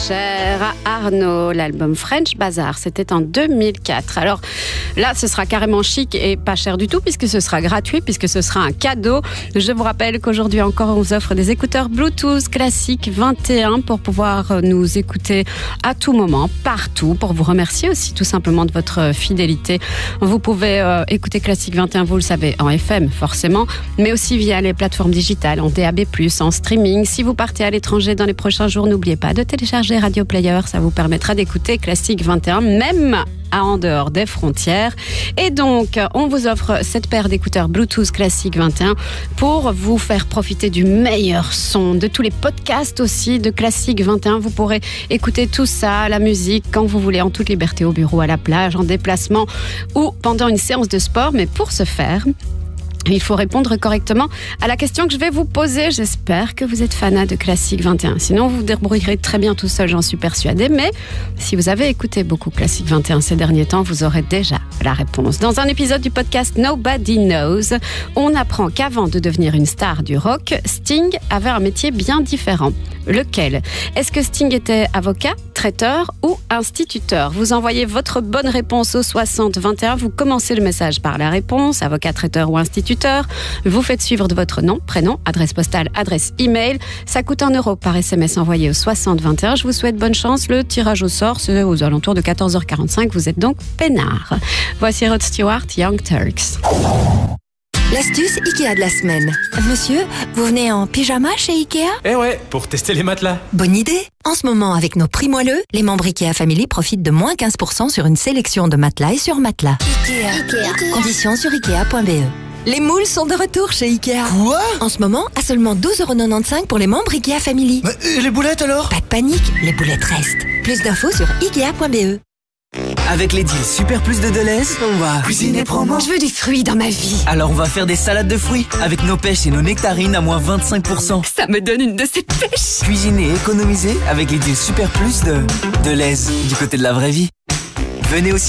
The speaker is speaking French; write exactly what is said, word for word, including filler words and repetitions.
Cher à Arnaud, l'album French Bazaar, c'était en deux mille quatre. Alors là, ce sera carrément chic et pas cher du tout puisque ce sera gratuit, puisque ce sera un cadeau. Je vous rappelle qu'aujourd'hui encore, on vous offre des écouteurs Bluetooth classiques vingt et un pour pouvoir nous écouter à tout moment, partout, pour vous remercier aussi tout simplement de votre fidélité. Vous pouvez euh, écouter Classique vingt et un, vous le savez, en F M forcément, mais aussi via les plateformes digitales, en D A B plus, en streaming. Si vous partez à l'étranger dans les prochains jours, n'oubliez pas de télécharger Radio Player, ça vous permettra d'écouter Classique vingt et un, même à en dehors des frontières. Et donc, on vous offre cette paire d'écouteurs Bluetooth Classique vingt et un pour vous faire profiter du meilleur son, de tous les podcasts aussi de Classique vingt et un. Vous pourrez écouter tout ça, la musique, quand vous voulez, en toute liberté, au bureau, à la plage, en déplacement ou pendant une séance de sport. Mais pour ce faire, il faut répondre correctement à la question que je vais vous poser. J'espère que vous êtes fanat de Classique vingt et un. Sinon, vous vous débrouillerez très bien tout seul, j'en suis persuadée. Mais si vous avez écouté beaucoup Classique vingt et un ces derniers temps, vous aurez déjà la réponse. Dans un épisode du podcast Nobody Knows, on apprend qu'avant de devenir une star du rock, Sting avait un métier bien différent. Lequel ? Est-ce que Sting était avocat, traiteur ou instituteur ? Vous envoyez votre bonne réponse au soixante vingt et un. Vous commencez le message par la réponse, avocat, traiteur ou instituteur. Vous faites suivre de votre nom, prénom, adresse postale, adresse email. Ça coûte un euro par S M S envoyé au soixante vingt et un. Je vous souhaite bonne chance. Le tirage au sort, c'est aux alentours de quatorze heures quarante-cinq. Vous êtes donc peinard. Voici Rod Stewart, Young Turks. L'astuce Ikea de la semaine. Monsieur, vous venez en pyjama chez Ikea ? Eh ouais, pour tester les matelas. Bonne idée. En ce moment, avec nos prix moelleux, les membres Ikea Family profitent de moins quinze pour cent sur une sélection de matelas et sur matelas. Ikea. Ikea. Conditions sur ikea point b e. Les moules sont de retour chez Ikea. Quoi ? En ce moment, à seulement douze euros quatre-vingt-quinze pour les membres Ikea Family. Mais et les boulettes alors ? Pas de panique, les boulettes restent. Plus d'infos sur ikea point b e. Avec les deals Super Plus de Deleuze, on va Cuisiner promo. Je veux du fruit dans ma vie. Alors on va faire des salades de fruits avec nos pêches et nos nectarines à moins vingt-cinq pour cent. Ça me donne une de ces pêches. Cuisiner et économiser avec les deals Super Plus de Deleuze, du côté de la vraie vie. Venez aussi